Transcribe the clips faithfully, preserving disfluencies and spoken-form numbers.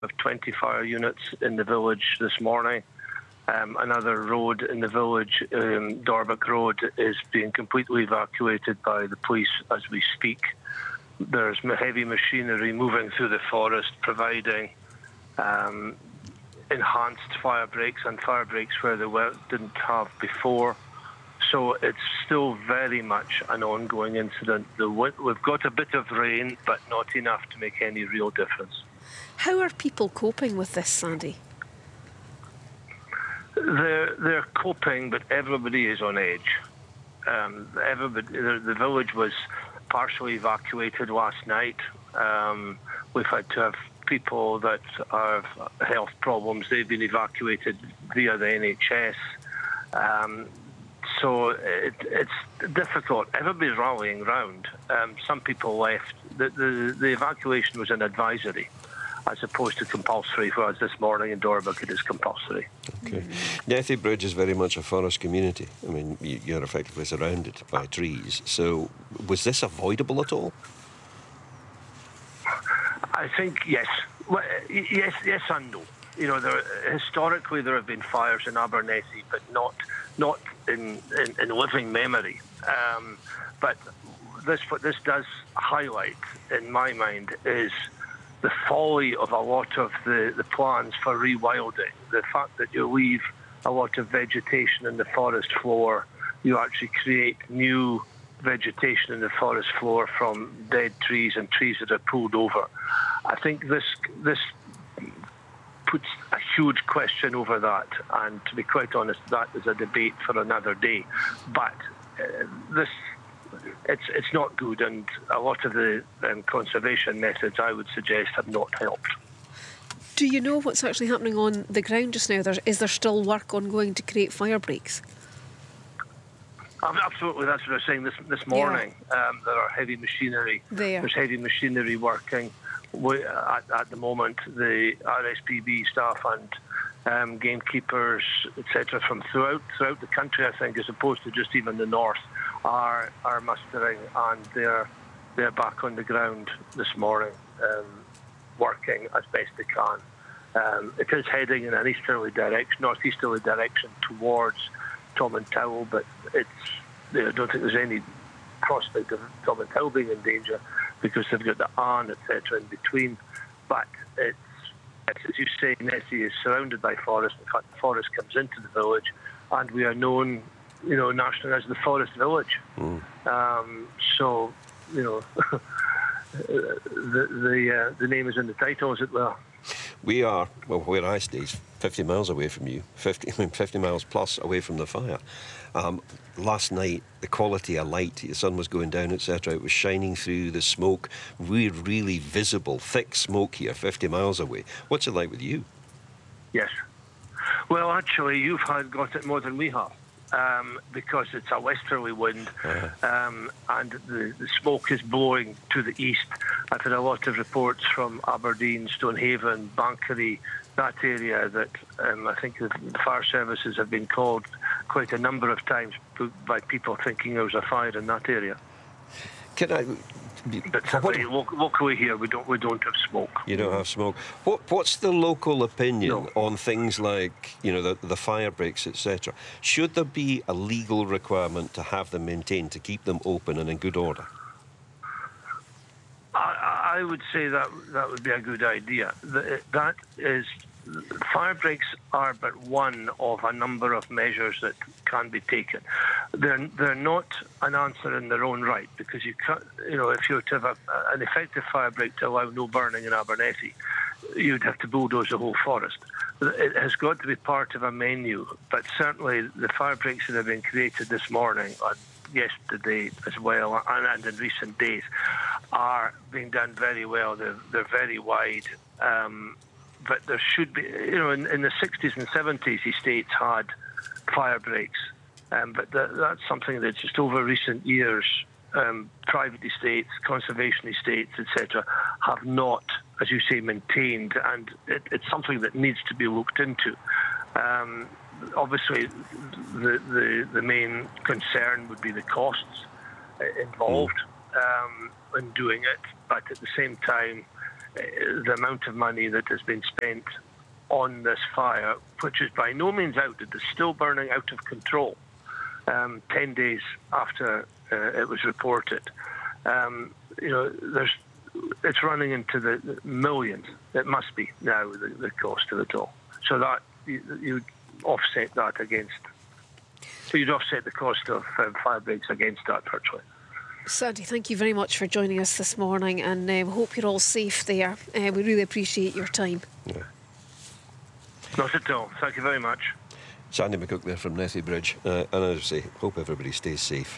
have twenty fire units in the village this morning. Um, another road in the village, um, Dorbuck Road, is being completely evacuated by the police as we speak. There's heavy machinery moving through the forest, providing um, enhanced fire breaks and fire breaks where they were, didn't have before. So it's still very much an ongoing incident. The, we've got a bit of rain, but not enough to make any real difference. How are people coping with this, Sandy? They're, they're coping, but everybody is on edge. Um, everybody, the, the village was partially evacuated last night. Um, we've had to have people that have health problems. They've been evacuated via the N H S. Um, so it, it's difficult. Everybody's rallying round. Um, some people left. The, the, the evacuation was an advisory as opposed to compulsory, whereas this morning in Dorbuck it is compulsory. Okay. Nethy Bridge is very much a forest community. I mean, you're effectively surrounded by trees. So was this avoidable at all? I think yes. Well, yes, yes and no. You know, there, historically there have been fires in Abernethy, but not not in, in, in living memory. Um, but this what this does highlight, in my mind, is the folly of a lot of the, the plans for rewilding. The fact that you leave a lot of vegetation in the forest floor, you actually create new vegetation in the forest floor from dead trees and trees that are pulled over. I think this this puts a huge question over that, and to be quite honest, that is a debate for another day. But uh, this It's it's not good, and a lot of the um, conservation methods, I would suggest, have not helped. Do you know what's actually happening on the ground just now? There's, is there still work ongoing to create fire breaks? Absolutely, that's what I was saying this this morning. Yeah. Um, there are heavy machinery. There. There's heavy machinery working. We, at, at the moment, the R S P B staff and um, gamekeepers, et cetera, from throughout throughout the country, I think, as opposed to just even the north, are are mustering, and they're they're back on the ground this morning, um, working as best they can. Um, it is heading in an easterly direction, northeasterly direction towards Tom and Towel, but it's you know, I don't think there's any prospect of Tom and Towel being in danger because they've got the Arn, et cetera, in between. But it's, it's as you say, Nethy is surrounded by forest. In fact, the forest comes into the village, and we are known, you know, nationally as the Forest Village. Mm. Um, so, you know, the the uh, the name is in the title, as it were. We are, well, where I stay is fifty miles away from you, fifty, I mean, fifty miles plus away from the fire. Um, last night, the quality of light, the sun was going down, et cetera, it was shining through the smoke. We're really visible, thick smoke here, fifty miles away. What's it like with you? Yes. Well, actually, you've had got it more than we have. Um, because it's a westerly wind, uh-huh. um, and the, the smoke is blowing to the east. I've had a lot of reports from Aberdeen, Stonehaven, Bankery, that area, that um, I think the fire services have been called quite a number of times by people thinking there was a fire in that area. Can I... But certainly, locally here, we don't we don't have smoke. You don't have smoke. What what's the local opinion no. on things like, you know, the, the fire breaks, et cetera? Should there be a legal requirement to have them maintained, to keep them open and in good order? I, I would say that that would be a good idea. That is, fire breaks are but one of a number of measures that can be taken. They're they're not an answer in their own right, because you can't, you know, if you were to have a, an effective fire break to allow no burning in Abernethy, you'd have to bulldoze the whole forest. It has got to be part of a menu, but certainly the fire breaks that have been created this morning and yesterday as well, and, and in recent days, are being done very well. They're they're very wide. Um, But there should be, you know, in, in the sixties and seventies, estates had fire breaks. Um, but that, that's something that just over recent years, um, private estates, conservation estates, et cetera, have not, as you say, maintained. And it, it's something that needs to be looked into. Um, obviously, the, the, the main concern would be the costs involved um, in doing it. But at the same time, the amount of money that has been spent on this fire, which is by no means out. It is still burning out of control. Um, ten days after uh, it was reported, um, you know, there's it's running into the, the millions. It must be now the, the cost of it all. So that you, you offset that against. So you'd offset the cost of um, fire breaks against that virtually. Sandy, thank you very much for joining us this morning, and uh, we hope you're all safe there. Uh, we really appreciate your time. Yeah. Not at all. Thank you very much. Sandy McCook there from Nethy Bridge, uh, and as I say, hope everybody stays safe.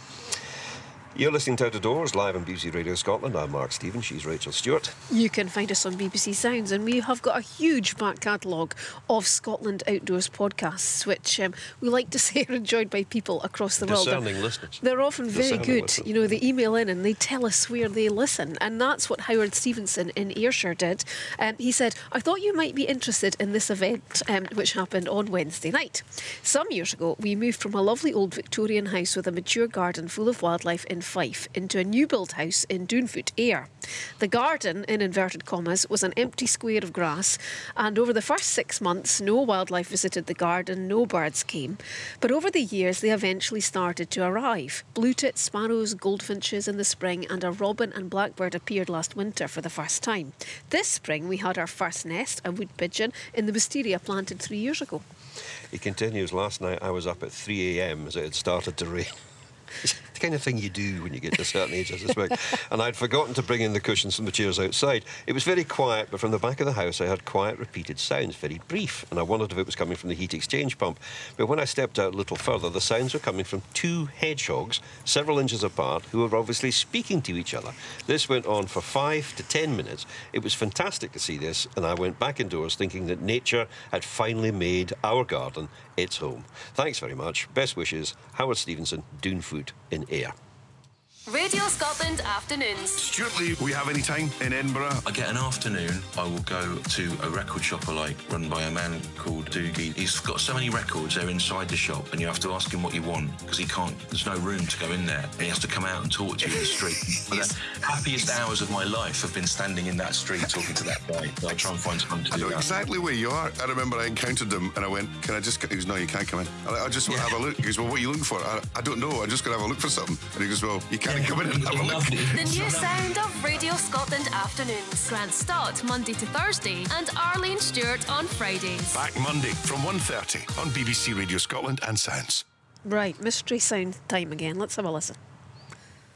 You're listening to Out of Doors, live on B B C Radio Scotland. I'm Mark Stevens, she's Rachel Stewart. You can find us on B B C Sounds, and we have got a huge back catalogue of Scotland Outdoors podcasts, which um, we like to say are enjoyed by people across the world. Discerning They're, listeners. they're often very Discerning good. listeners. You know, they email in and they tell us where they listen, and that's what Howard Stevenson in Ayrshire did. Um, he said, I thought you might be interested in this event, um, which happened on Wednesday night. Some years ago, we moved from a lovely old Victorian house with a mature garden full of wildlife in Fife into a new build house in Doonfoot, Ayr. The garden, in inverted commas, was an empty square of grass, and over the first six months no wildlife visited the garden, no birds came. But over the years they eventually started to arrive. Blue tits, sparrows, goldfinches in the spring, and a robin and blackbird appeared last winter for the first time. This spring we had our first nest, a wood pigeon, in the wisteria planted three years ago. He continues, last night I was up at three a m as it had started to rain. It's the kind of thing you do when you get to a certain age, I suspect. And I'd forgotten to bring in the cushions from the chairs outside. It was very quiet, but from the back of the house I heard quiet repeated sounds, very brief, and I wondered if it was coming from the heat exchange pump. But when I stepped out a little further, the sounds were coming from two hedgehogs, several inches apart, who were obviously speaking to each other. This went on for five to ten minutes. It was fantastic to see this, and I went back indoors thinking that nature had finally made our garden its home. Thanks very much. Best wishes, Howard Stevenson, Doonfoot in Ayr. Radio Scotland Afternoons. Stuart Lee, we have any time in Edinburgh? I get an afternoon, I will go to a record shop I like, run by a man called Doogie. He's got so many records, they're inside the shop, and you have to ask him what you want, because he can't, there's no room to go in there, and he has to come out and talk to you in the street. But the happiest hours of my life have been standing in that street talking to that guy. I try and find time to I do know that. exactly where you are. I remember I encountered him and I went, can I just, he goes, no, you can't come in. I, I just want to have a look. He goes, well, what are you looking for? I, I don't know, I'm just going to have a look for something. And he goes, well, you can't come in and have a look. The new sound of Radio Scotland Afternoons. Grant Stott, Monday to Thursday, and Arlene Stewart on Fridays. Back Monday from one thirty on B B C Radio Scotland and Sounds. Right, mystery sound time again. Let's have a listen.